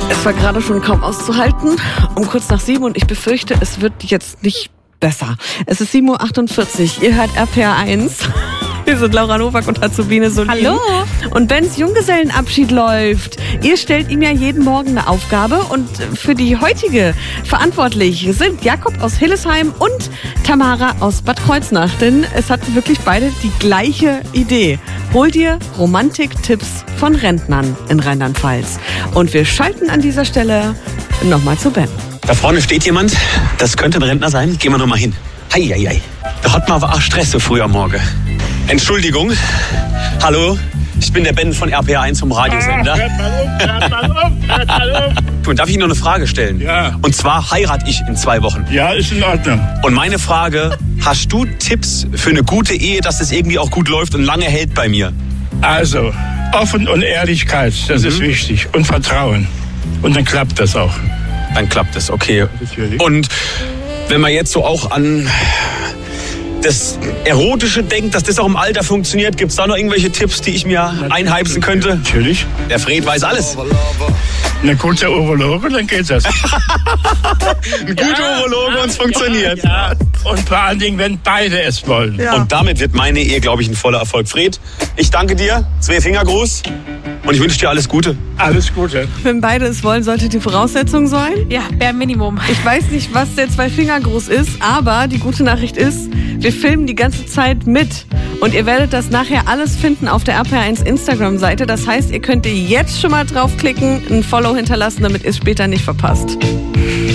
Es war gerade schon kaum auszuhalten, um kurz nach 7 und ich befürchte, es wird jetzt nicht besser. Es ist 7.48 Uhr, ihr hört RPR 1. Wir sind Laura Nowak und Azubine Solin. Hallo. Und Bens Junggesellenabschied läuft. Ihr stellt ihm ja jeden Morgen eine Aufgabe und für die heutige verantwortlich sind Jakob aus Hillesheim und Tamara aus Bad Kreuznach. Denn es hatten wirklich beide die gleiche Idee. Hol dir Romantik-Tipps von Rentnern in Rheinland-Pfalz. Und wir schalten an dieser Stelle nochmal zu Ben. Da vorne steht jemand, das könnte ein Rentner sein. Gehen wir noch mal hin. Hei. Da hat man aber auch Stress so früh am Morgen. Entschuldigung. Hallo, ich bin der Ben von RPR 1 vom Radiosender. Hört mal auf. Und darf ich noch eine Frage stellen? Ja. Und zwar heirate ich in 2 Wochen. Ja, ist in Ordnung. Und meine Frage, hast du Tipps für eine gute Ehe, dass das irgendwie auch gut läuft und lange hält bei mir? Also, Offen und Ehrlichkeit, das ist wichtig. Und Vertrauen. Und dann klappt das auch. Dann klappt es, okay. Natürlich. Und wenn man jetzt so auch an das Erotische denkt, dass das auch im Alter funktioniert, gibt es da noch irgendwelche Tipps, die ich mir einheimsen könnte? Natürlich. Der Fred weiß alles. Eine gute Urologe, dann geht das. Ein guter Urologe und es funktioniert. Ja. Und vor allen Dingen, wenn beide es wollen. Ja. Und damit wird meine Ehe, glaube ich, ein voller Erfolg. Fred, ich danke dir. 2 Fingergruß. Und ich wünsche dir alles Gute. Alles Gute. Wenn beide es wollen, sollte die Voraussetzung sein. Ja, bare Minimum. Ich weiß nicht, was der 2-Finger-Gruß ist, aber die gute Nachricht ist, wir filmen die ganze Zeit mit. Und ihr werdet das nachher alles finden auf der RPR1 Instagram-Seite. Das heißt, ihr könnt jetzt schon mal draufklicken, ein Follow hinterlassen, damit ihr es später nicht verpasst.